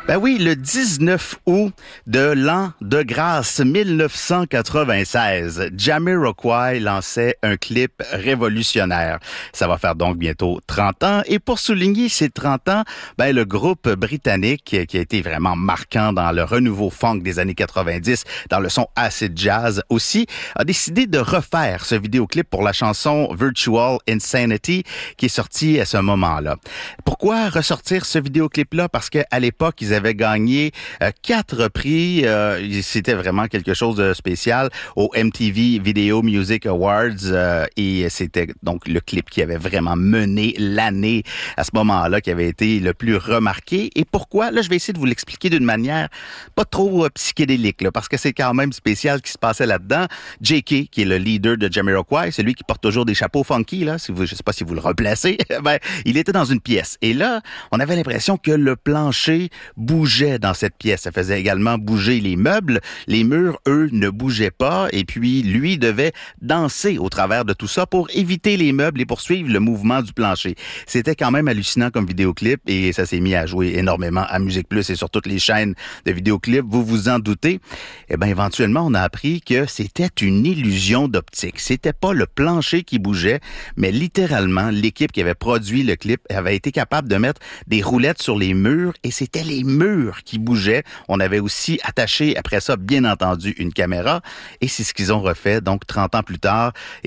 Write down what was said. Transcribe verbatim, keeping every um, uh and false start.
Ben oui, le dix-neuf août de l'an de grâce mille neuf cent quatre-vingt-seize, Jamiroquai lançait un clip révolutionnaire. Ça va faire donc bientôt trente ans. Et pour souligner ces trente ans, ben le groupe britannique, qui a été vraiment marquant dans le renouveau funk des années quatre-vingt-dix, dans le son acid jazz aussi, a décidé de refaire ce vidéoclip pour la chanson Virtual Insanity qui est sortie à ce moment-là. Pourquoi ressortir ce vidéoclip-là? Parce qu'à l'époque, ils avaient gagné euh, quatre prix. Euh, c'était vraiment quelque chose de spécial au M T V Video Music Awards. Euh, et c'était donc le clip qui avait vraiment mené l'année à ce moment-là, qui avait été le plus remarqué. Et pourquoi? Là, je vais essayer de vous l'expliquer d'une manière pas trop euh, psychédélique, là, parce que c'est quand même spécial ce qui se passait là-dedans. J K, qui est le leader de Jamiroquai, celui qui porte toujours des chapeaux funky, là, si vous, je sais pas si vous le replacez, ben, il était dans une pièce. Et là, on avait l'impression que le plancher bougeait dans cette pièce. Ça faisait également bouger les meubles. Les murs, eux, ne bougeaient pas. Et puis, lui devait danser au travers de tout ça pour éviter les meubles et poursuivre le mouvement du plancher. C'était quand même hallucinant comme vidéoclip et ça s'est mis à jouer énormément à Musique Plus et sur toutes les chaînes de vidéoclips. Vous vous en doutez. Eh bien, éventuellement, on a appris que c'était une illusion d'optique. C'était pas le plancher qui bougeait, mais littéralement, l'équipe qui avait produit le clip avait été capable de mettre des roulettes sur les murs et c'était les murs qui bougeaient. On avait aussi attaché après ça, bien entendu, une caméra et c'est ce qu'ils ont refait donc trente ans plus tard.